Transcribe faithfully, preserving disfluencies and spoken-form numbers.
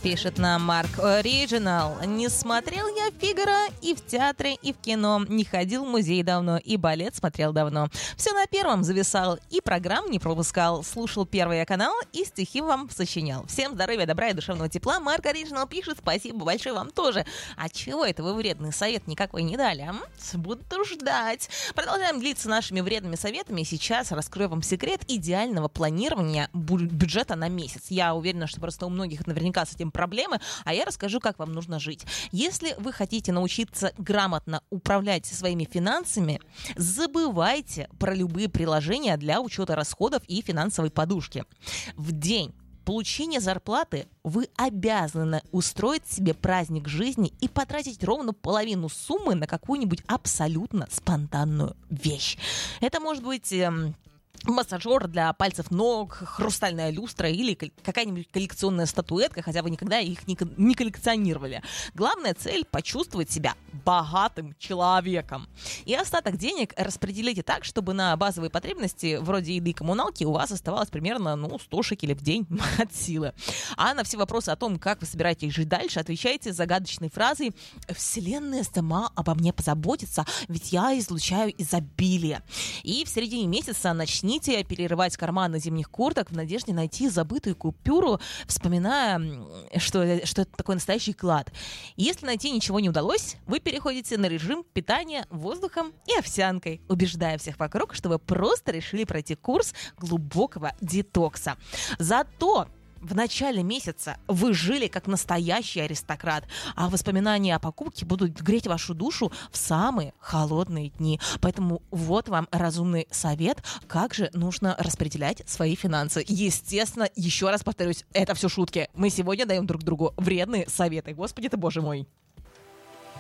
Пишет нам Марк Оригинал. Не смотрел я «Фигаро» и в театре, и в кино. Не ходил в музей давно, и балет смотрел давно. Все на первом зависал, и программ не пропускал. Слушал Первый канал и стихи вам сочинял. Всем здоровья, добра и душевного тепла. Марк Оригинал пишет, спасибо большое вам тоже. А чего это вы вредный совет никакой не дали? А? Буду ждать. Продолжаем делиться нашими вредными советами. Сейчас раскрою вам секрет идеального планирования бюджета на месяц. Я уверена, что просто у многих наверняка с этим проблемы, а я расскажу, как вам нужно жить. Если вы хотите научиться грамотно управлять своими финансами, забывайте про любые приложения для учета расходов и финансовой подушки. В день получения зарплаты вы обязаны устроить себе праздник жизни и потратить ровно половину суммы на какую-нибудь абсолютно спонтанную вещь. Это может быть эм, массажер для пальцев ног, хрустальная люстра или какая-нибудь коллекционная статуэтка, хотя вы никогда их не, не коллекционировали. Главная цель — почувствовать себя богатым человеком. И остаток денег распределите так, чтобы на базовые потребности вроде еды и коммуналки у вас оставалось примерно ну, сто шекелей в день от силы. А на все вопросы о том, как вы собираетесь жить дальше, отвечайте загадочной фразой «Вселенная сама обо мне позаботится, ведь я излучаю изобилие». И в середине месяца начните перерывать карманы зимних курток в надежде найти забытую купюру, вспоминая, что, что это такой настоящий клад. Если найти ничего не удалось, вы переходите на режим питания воздухом и овсянкой, убеждая всех вокруг, что вы просто решили пройти курс глубокого детокса. Зато в начале месяца вы жили как настоящий аристократ, а воспоминания о покупке будут греть вашу душу в самые холодные дни. Поэтому вот вам разумный совет, как же нужно распределять свои финансы. Естественно, еще раз повторюсь, это все шутки. Мы сегодня даем друг другу вредные советы. Господи ты, боже мой.